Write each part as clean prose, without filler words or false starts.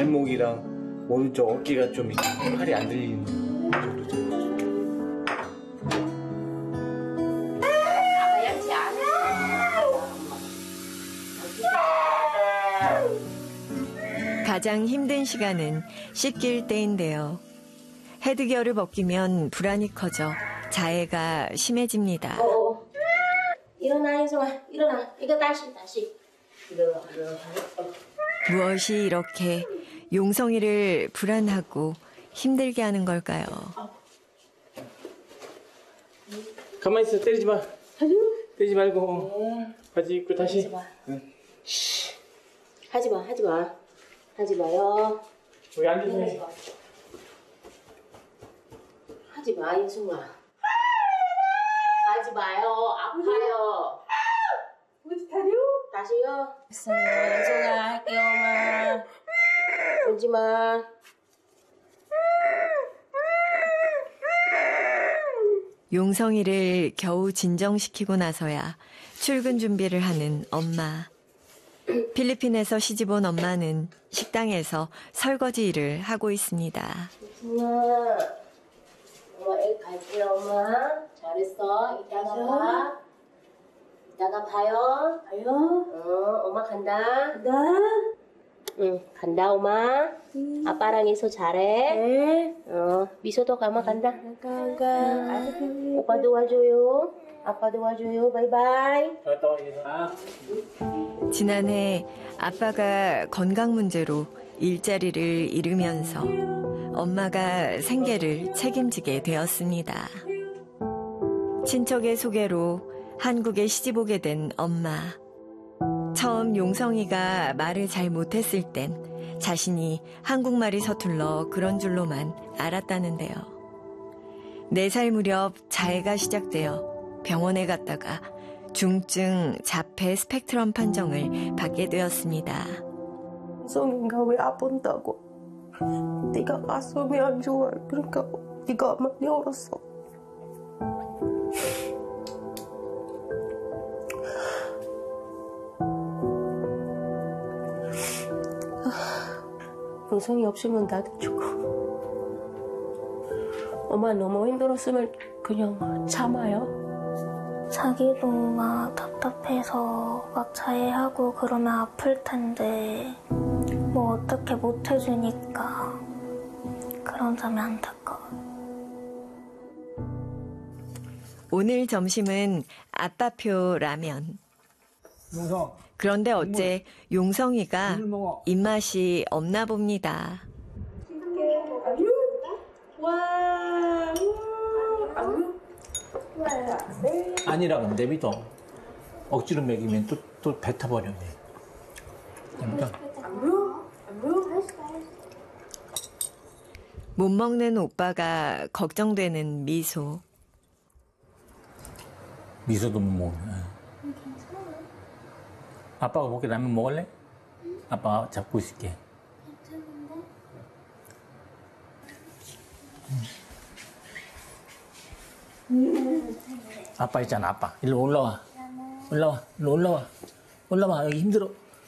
발목이랑 오른쪽 어깨가 좀 팔이 안 들리는 정도죠. 가장 힘든 시간은 씻길 때인데요. 헤드기어를 벗기면 불안이 커져 자해가 심해집니다. 일어나, 이송아. 일어나. 이거 다시. 일어나. 무엇이 이렇게 용성이를 불안하고 힘들게 하는 걸까요? 가만히 있어. 때리지 마. 때리지 말고. 바지 입고 다시. 하지 마. 하지 마요. 여기 앉으세요. 하지 마, 이승아. 하지 마요. 아파요. 다시요. 됐어요. 이승아, 할게요, 엄마. 울지 마. 용성이를 겨우 진정시키고 나서야 출근 준비를 하는 엄마. 필리핀에서 시집온 엄마는 식당에서 설거지 일을 하고 있습니다. 이승아, 엄마 애 갈게요, 엄마. 잘했어. 이따가 봐. 이따가 봐요. 엄마 간다. 응, 간다, 엄마. 아빠랑 이소 잘해. 네. 미소도 가마 간다. 가. 오빠 도와줘요. 아빠 도와줘요. 바이바이. 지난해 아빠가 건강 문제로 일자리를 잃으면서 엄마가 생계를 책임지게 되었습니다. 친척의 소개로 한국에 시집오게 된 엄마. 처음 용성이가 말을 잘 못했을 땐 자신이 한국말이 서툴러 그런 줄로만 알았다는데요. 4살 무렵 자해가 시작되어 병원에 갔다가 중증 자폐 스펙트럼 판정을 받게 되었습니다. 성인가 왜 아픈다고? 네가 가슴이 안 좋아. 그러니까 네가 많이 얼었어. 용성이 없으면 나도 죽어. 엄마 너무 힘들었으면 그냥 참아요. 자기도 막 답답해서 막 자해하고 그러면 아플 텐데 뭐 어떻게 못 해주니까 그런 점이 안타까워요. 오늘 점심은 아빠표 라면. 용성. 그런데 어째 용성이가 입맛이 없나 봅니다. 아니라고 하면 내비둬. 억지로 먹이면 또 뱉어버려. 못 먹는 오빠가 걱정되는 미소. 미소도 못 먹네. 아빠가 먹게 라면 먹을래? 아빠 잡고 있을게. 아빠 있잖아, 아빠. 일로 올라와. 올라와. 여기 힘들어.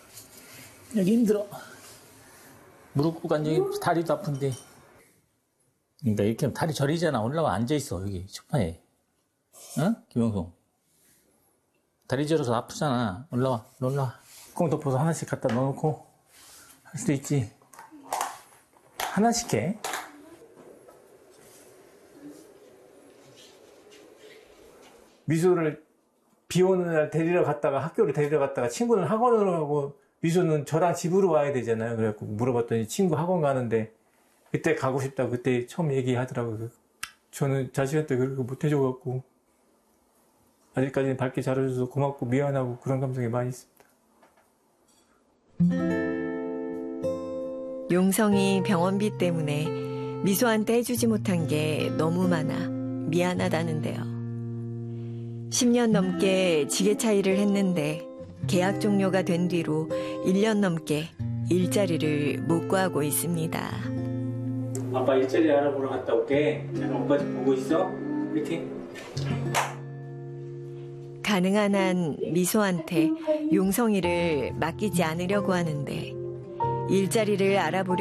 무릎 꿇고 여기 다리도 아픈데. 그러니까 이렇게 하면 다리 저리잖아. 올라와 앉아있어, 여기 소파에. 어? 김영송. 다리 저려서 아프잖아. 올라와. 꽁 덮어서 하나씩 갖다 넣어놓고 할 수도 있지. 하나씩 해. 미소를 비 오는 날 학교를 데리러 갔다가 친구는 학원으로 가고 미소는 저랑 집으로 와야 되잖아요. 그래갖고 물어봤더니 친구 학원 가는데 그때 가고 싶다고 그때 처음 얘기하더라고요. 저는 자식한테 그렇게 못해줘갖고 아직까지는 밝게 잘해줘서 고맙고 미안하고 그런 감정이 많이 있습니다. 용성이 병원비 때문에 미소한테 해주지 못한 게 너무 많아 미안하다는데요. 10년 넘게 지게차 일을 했는데 계약 종료가 된 뒤로 1년 넘게 일자리를 못 구하고 있습니다. 아빠 일자리 알아보러 갔다 올게. 잠깐 오빠 좀 보고 있어. 이렇게. 가능한 한 미소한테 용성이를 맡기지 않으려고 하는데 일자리를 알아보려